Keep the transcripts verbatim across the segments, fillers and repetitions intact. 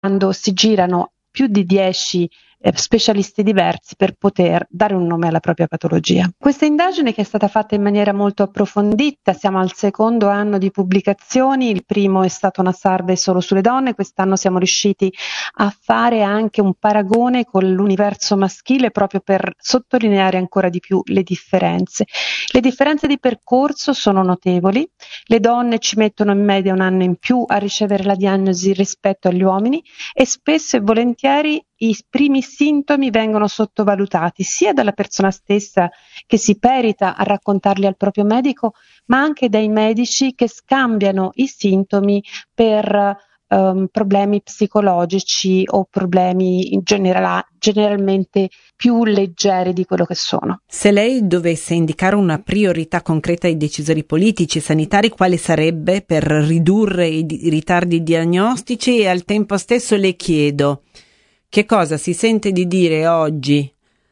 quando si girano più di dieci eh, specialisti diversi per poter dare un nome alla propria patologia. Questa indagine, che è stata fatta in maniera molto approfondita, siamo al secondo anno di pubblicazioni, il primo è stato una survey solo sulle donne, quest'anno siamo riusciti a fare anche un paragone con l'universo maschile proprio per sottolineare ancora di più le differenze. Le differenze di percorso sono notevoli, le donne ci mettono in media un anno in più a ricevere la diagnosi rispetto agli uomini e spesso e volentieri i primi sintomi vengono sottovalutati sia dalla persona stessa che si perita a raccontarli al proprio medico, ma anche dai medici che scambiano i sintomi per um, problemi psicologici o problemi in generala, generalmente più leggeri di quello che sono. Se lei dovesse indicare una priorità concreta ai decisori politici e sanitari, quale sarebbe per ridurre i, i ritardi diagnostici? E al tempo stesso le chiedo: che cosa si sente di dire oggi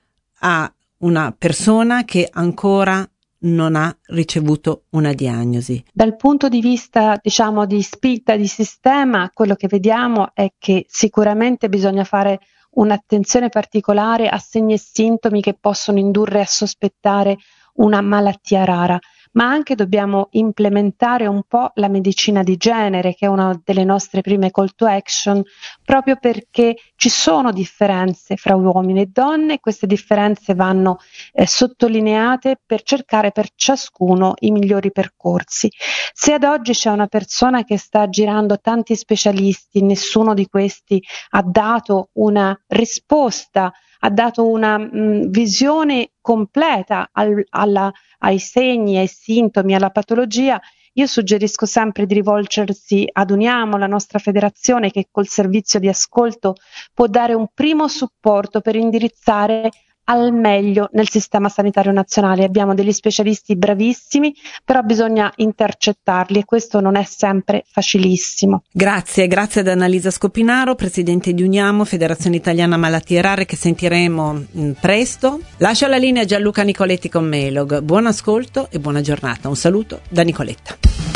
a una persona che ancora non ha ricevuto una diagnosi? Dal punto di vista, diciamo, di spinta di sistema, quello che vediamo è che sicuramente bisogna fare un'attenzione particolare a segni e sintomi che possono indurre a sospettare una malattia rara, ma anche dobbiamo implementare un po' la medicina di genere, che è una delle nostre prime call to action, proprio perché ci sono differenze fra uomini e donne e queste differenze vanno eh, sottolineate per cercare per ciascuno i migliori percorsi. Se ad oggi c'è una persona che sta girando tanti specialisti, nessuno di questi ha dato una risposta, ha dato una mh, visione completa al, alla, ai segni, ai sintomi, alla patologia, io suggerisco sempre di rivolgersi ad Uniamo, la nostra federazione, che col servizio di ascolto può dare un primo supporto per indirizzare al meglio nel sistema sanitario nazionale. Abbiamo degli specialisti bravissimi, però bisogna intercettarli e questo non è sempre facilissimo. Grazie, grazie ad Annalisa Scopinaro, presidente di Uniamo, Federazione Italiana Malattie Rare, che sentiremo mh, presto. Lascio la linea a Gianluca Nicoletti con Melog. Buon ascolto e buona giornata. Un saluto da Nicoletta.